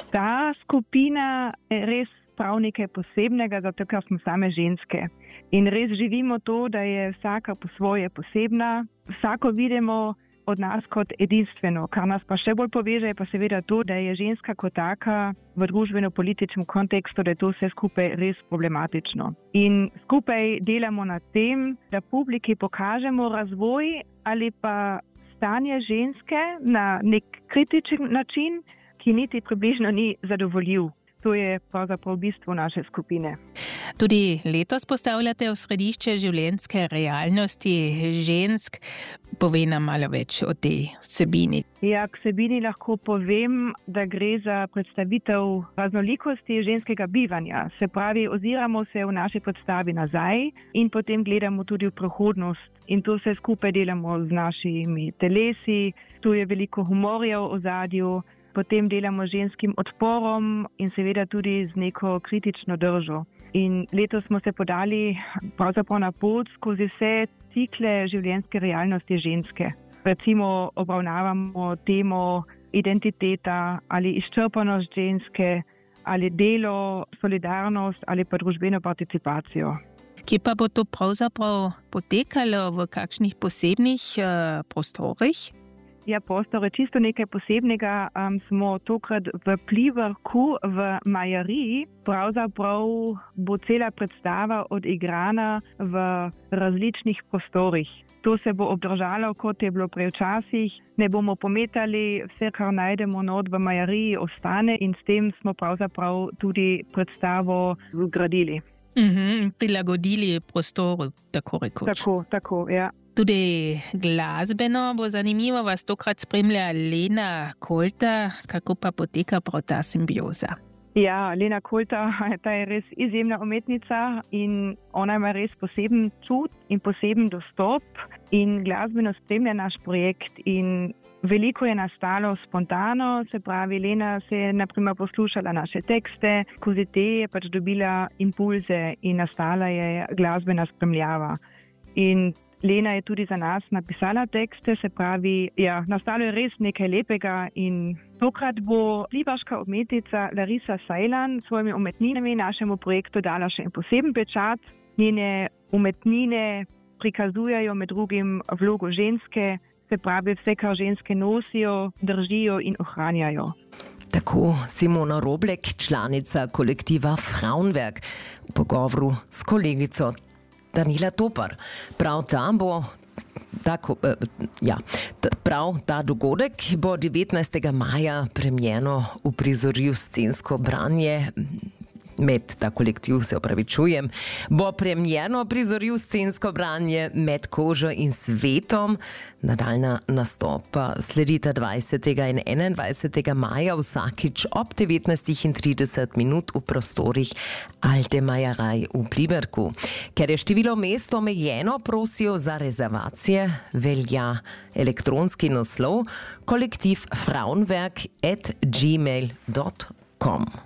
Ta skupina je res prav nekaj posebnega, zato ker smo same ženske. In res živimo to, da je vsaka po svoje posebna. Vsako vidimo od nas kot edinstveno. Kar nas pa še bolj poveže, je pa seveda to, da je ženska kot taka v družbeno-političnem kontekstu, da je to vse skupaj res problematično. In skupaj delamo na tem, da publiki pokažemo razvoj ali pa stanje ženske na nek kritičen način, ki niti približno ni zadovoljiv. To je pravzaprav bistvo naše skupine. Tudi letos postavljate v središče življenjske realnosti žensk. Povej nam malo več o tej vsebini. Ja, k vsebini lahko povem, da gre za predstavitev raznolikosti ženskega bivanja. Se pravi, oziramo se v naši predstavi nazaj in potem gledamo tudi v prihodnost. In to vse skupaj delamo z našimi telesi. Tu je veliko humorja v ozadju. Potem delamo z ženskim odporom in seveda tudi z neko kritično držo. In letos smo se podali pravzaprav na pot skozi vse cikle življenjske realnosti ženske. Recimo obravnavamo temo identiteta ali izčrpanost ženske, ali delo, solidarnost ali pa družbeno participacijo. Kje pa bo to pravzaprav potekalo, v kakšnih posebnih prostorih? Ja, prostor je čisto nekaj posebnega. Smo tokrat v Pliberku v Majeriji. Pravzaprav bo cela predstava odigrana v različnih prostorih. To se bo obdržalo, kot je bilo prej včasih. Ne bomo pometali, vse, kar najdemo not v Majeriji, ostane in s tem smo pravzaprav tudi predstavo zgradili. Prilagodili prostoru, tako rekoč. Tako, ja. Tudi glasbeno bo zanimivo, vas tokrat spremlja Lena Kolta. Kako pa poteka prav ta simbioza? Ja, Lena Kolta, ta je res izjemna umetnica in ona ima res poseben čut in poseben dostop in glasbeno spremlja naš projekt in veliko je nastalo spontano, se pravi, Lena se je naprimer poslušala naše tekste, skozi te je pač dobila impulze in nastala je glasbena spremljava. In Lena je tudi za nas napisala tekste, se pravi, ja, nastalo je res nekaj lepega in tokrat bo pliberška umetnica Larisa Sajlan s svojimi umetninami našemu projektu dala še en poseben pečat. Njene umetnine prikazujejo med drugim vlogo ženske, se pravi vse, kar ženske nosijo, držijo in ohranjajo. Tako Simona Roblek, članica kolektiva Frauenwerk, v pogovoru s kolegico Danila Topar. Prav ta dogodek bo 19. maja premierno uprizoril scensko branje. Ta kolektiv, se opravičujem, bo premierno prizoril scensko branje Med kožo in svetom. Nadaljna nastopa sledita 20. in 21. maja vsakič ob 19:30 v prostorih Alte Majerei v Pliberku. Ker je število mest omejeno, prosijo za rezervacije, velja elektronski naslov kolektiv frauenwerk@gmail.com.